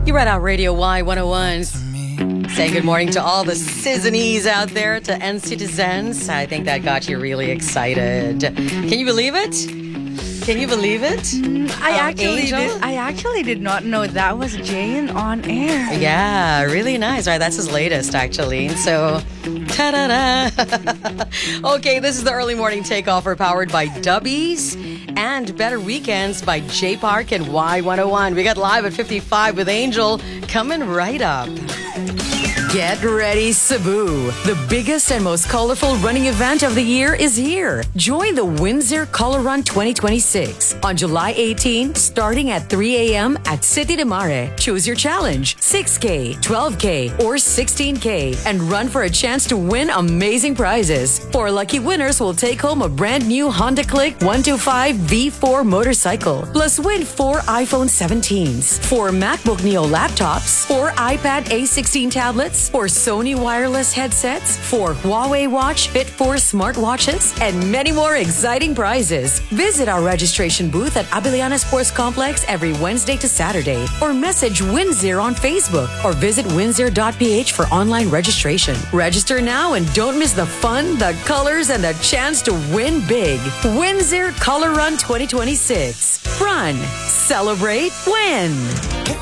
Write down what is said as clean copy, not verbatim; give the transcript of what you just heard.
You're right on Radio Y101. Say good morning to all the Citizenese out there, to N-Citizens. I think that got you really excited. Can you believe it? Can you believe it? I actually did not know that was Jane on air. Yeah, really nice. Right, that's his latest, actually. So, ta-da-da. Okay, this is the early morning takeover powered by Dubbies and Better Weekends by J Park and Y101. We got Live at 55 with Angel coming right up. Get ready, Cebu. The biggest and most colorful running event of the year is here. Join the Windsor Color Run 2026 on July 18, starting at 3 a.m. at City de Mare. Choose your challenge, 6K, 12K, or 16K, and run for a chance to win amazing prizes. 4 lucky winners will take home a brand new Honda Click 125 V4 motorcycle, plus win 4 iPhone 17s, 4 MacBook Neo laptops, 4 iPad A16 tablets, 4 Sony wireless headsets, 4 Huawei Watch Fit 4 smartwatches, and many more exciting prizes. Visit our registration booth at Abiliana Sports Complex every Wednesday to Saturday, or message Windsor on Facebook, or visit windsor.ph for online registration. Register now and don't miss the fun, the colors, and the chance to win big. Windsor Color Run 2026. Run, celebrate, win.